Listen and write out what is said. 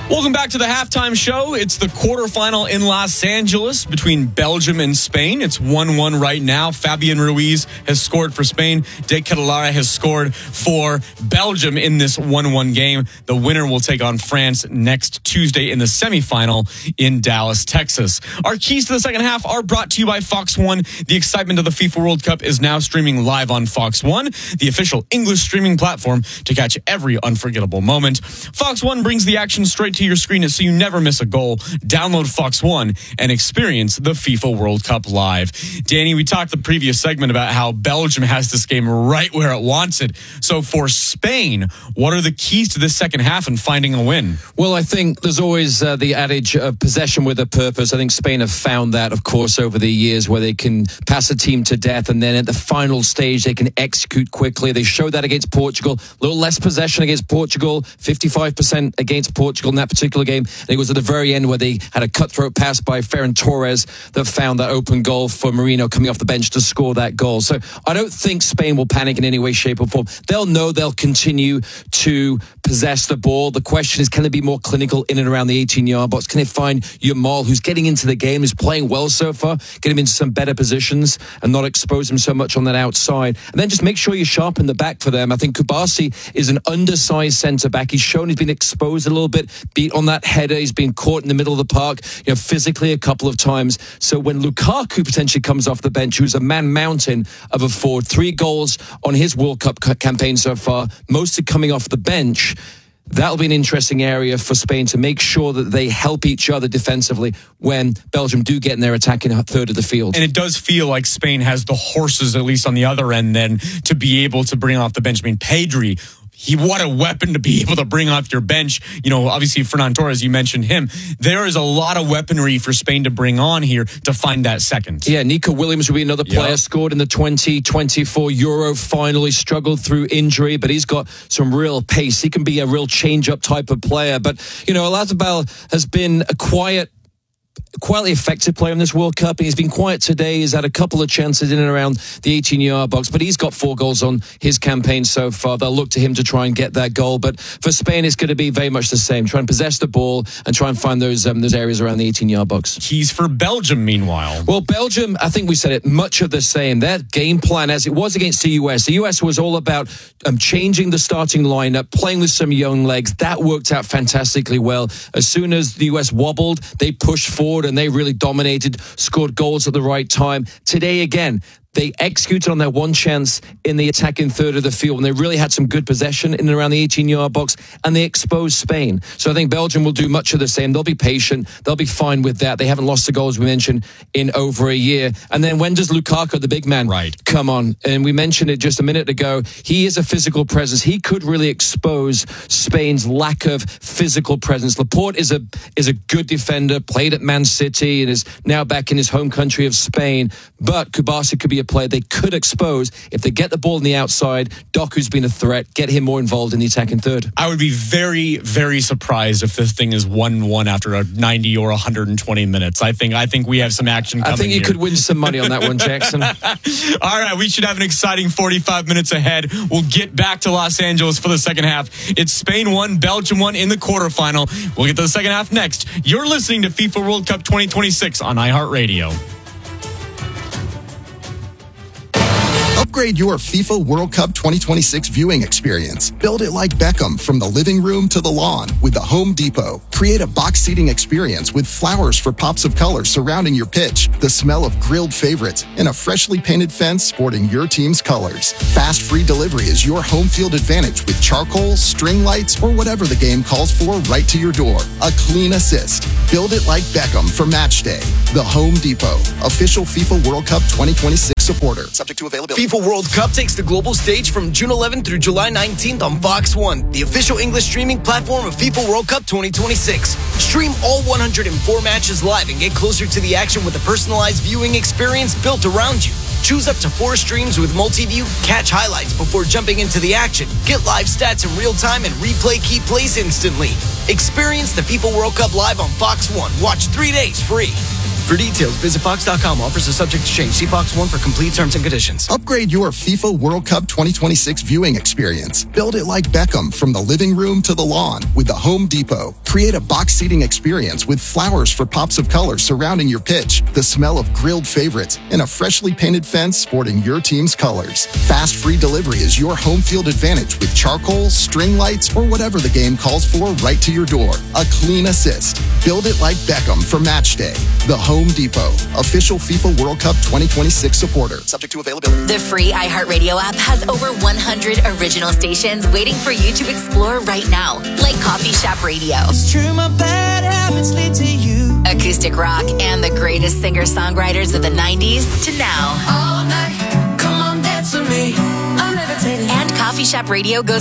Welcome back to the halftime show. It's the quarterfinal in Los Angeles between Belgium and Spain. It's 1-1 right now. Fabian Ruiz has scored for Spain. De Ketelaere has scored for Belgium in this 1-1 game. The winner will take on France next Tuesday in the semifinal in Dallas, Texas. Our keys to the second half are brought to you by Fox One. The excitement of the FIFA World Cup is now streaming live on Fox One, the official English streaming platform to catch every unforgettable moment. Fox One brings the action straight to your screen so you never miss a goal. Download Fox One and experience the FIFA World Cup live. Danny, we talked the previous segment about how Belgium has this game right where it wants it. So for Spain, what are the keys to this second half and finding a win? Well, I think there's always the adage of possession with a purpose. I think Spain have found that, of course, over the years where they can pass a team to death and then at the final stage they can execute quickly. They showed that against Portugal. A little less possession against Portugal, 55% against Portugal in that particular game. And it was at the very end where they had a cutthroat pass by Ferran Torres that found that open goal for Merino coming off the bench to score that goal. So I don't think Spain will panic in any way, shape or form. They'll know they'll continue to possess the ball. The question is, can they be more clinical in and around the 18-yard box? Can they find Yamal, who's getting into the game, is playing well so far, get him into some better positions and not expose him so much on that outside? And then just make sure you sharpen the back for them. I think Kubasi is an undersized centre-back. He's shown he's been exposed a little bit, beat on that header. He's been caught in the middle of the park, physically a couple of times. So when Lukaku potentially comes off the bench, who's a man mountain of a forward, 3 goals on his World Cup campaign so far, mostly coming off the bench, that'll be an interesting area for Spain to make sure that they help each other defensively when Belgium do get in their attacking third of the field. And it does feel like Spain has the horses, at least on the other end, then, to be able to bring off the bench. I mean, Pedri, what a weapon to be able to bring off your bench. Obviously, Ferran Torres, you mentioned him. There is a lot of weaponry for Spain to bring on here to find that second. Yeah, Nico Williams will be another player, scored in the 2024 Euro final. He struggled through injury, but he's got some real pace. He can be a real change-up type of player. But, Oyarzabal has been a quietly effective player in this World Cup, and he's been quiet today. He's had a couple of chances in and around the 18-yard box, but he's got 4 goals on his campaign so far. They'll look to him to try and get that goal, but for Spain it's going to be very much the same. Try and possess the ball and try and find those areas around the 18-yard box. Keys for Belgium, meanwhile. Well, Belgium, I think we said it, much of the same. Their game plan, as it was against the US. The US was all about changing the starting lineup, playing with some young legs. That worked out fantastically well. As soon as the US wobbled, they pushed forward and they really dominated, scored goals at the right time. Today, again, they executed on their one chance in the attacking third of the field, and they really had some good possession in and around the 18-yard box, and they exposed Spain. So I think Belgium will do much of the same. They'll be patient. They'll be fine with that. They haven't lost the goal, as we mentioned, in over a year. And then when does Lukaku, the big man, come on? And we mentioned it just a minute ago. He is a physical presence. He could really expose Spain's lack of physical presence. Laporte is a good defender, played at Man City, and is now back in his home country of Spain. But Kubasi could be a player they could expose if they get the ball on the outside. Doku's been a threat. Get him more involved in the attacking third. I would be very, very surprised if this thing is 1-1 after a 90 or 120 minutes. I think we have some action coming. I think you could win some money on that one, Jackson. All right, we should have an exciting 45 minutes ahead. We'll get back to Los Angeles for the second half. It's Spain 1, Belgium 1 in the quarterfinal. We'll get to the second half next. You're listening to FIFA World Cup 2026 on iHeartRadio. Upgrade your FIFA World Cup 2026 viewing experience. Build it like Beckham from the living room to the lawn with the Home Depot. Create a box seating experience with flowers for pops of color surrounding your pitch, the smell of grilled favorites, and a freshly painted fence sporting your team's colors. Fast free delivery is your home field advantage with charcoal, string lights, or whatever the game calls for right to your door. A clean assist. Build it like Beckham for match day. The Home Depot. Official FIFA World Cup 2026 supporter. Subject to availability. FIFA World Cup takes the global stage from June 11th through July 19th on Fox One, the official English streaming platform of FIFA World Cup 2026. Stream all 104 matches live and get closer to the action with a personalized viewing experience built around you. Choose up to 4 streams with multi-view, catch highlights before jumping into the action, get live stats in real time, and replay key plays instantly. Experience the FIFA World Cup live on Fox One. Watch 3 days free. For details, visit Fox.com. Offers are subject to change. See Fox One for complete terms and conditions. Upgrade your FIFA World Cup 2026 viewing experience. Build it like Beckham from the living room to the lawn with the Home Depot. Create a box seating experience with flowers for pops of color surrounding your pitch, the smell of grilled favorites, and a freshly painted fence sporting your team's colors. Fast free delivery is your home field advantage with charcoal, string lights, or whatever the game calls for right to your door. A clean assist. Build it like Beckham for match day. The Home Depot, official FIFA World Cup 2026 supporter. Subject to availability. The free iHeartRadio app has over 100 original stations waiting for you to explore right now, like Coffee Shop Radio. It's true, my bad habits lead to you. Acoustic rock and the greatest singer-songwriters of the 90s to now. All night, come on, dance with me. I'm levitating. And Coffee Shop Radio goes